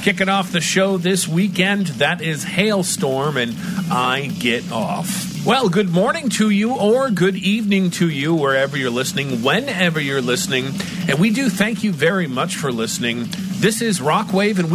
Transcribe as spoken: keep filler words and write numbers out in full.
Kicking off the show this weekend, that is Hailstorm and I Get Off. Well, good morning to you or good evening to you, wherever you're listening, whenever you're listening. And we do thank you very much for listening. This is Rockwave, and we